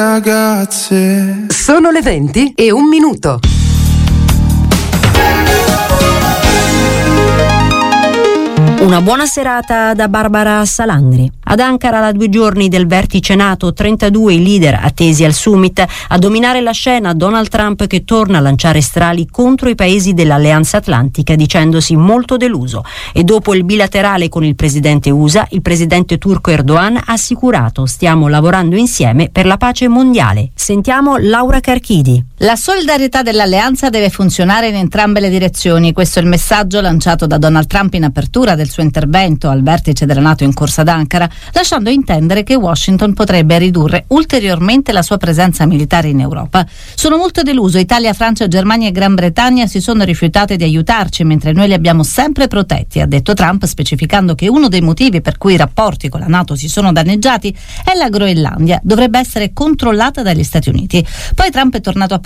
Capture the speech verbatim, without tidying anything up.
Ragazze. Sono le venti e un minuto. Una buona serata da Barbara Salandri. Ad Ankara, da due giorni del vertice NATO, trentadue i leader attesi al summit. A dominare la scena Donald Trump, che torna a lanciare strali contro i paesi dell'Alleanza Atlantica, dicendosi molto deluso. E dopo il bilaterale con il presidente U S A, il presidente turco Erdogan ha assicurato: stiamo lavorando insieme per la pace mondiale. Sentiamo Laura Carchidi. La solidarietà dell'alleanza deve funzionare in entrambe le direzioni. Questo è il messaggio lanciato da Donald Trump in apertura del suo intervento al vertice della NATO in corsa ad Ankara, lasciando intendere che Washington potrebbe ridurre ulteriormente la sua presenza militare in Europa. Sono molto deluso. Italia, Francia, Germania e Gran Bretagna si sono rifiutate di aiutarci, mentre noi li abbiamo sempre protetti, ha detto Trump, specificando che uno dei motivi per cui i rapporti con la NATO si sono danneggiati è la Groenlandia. Dovrebbe essere controllata dagli Stati Uniti. Poi Trump è tornato a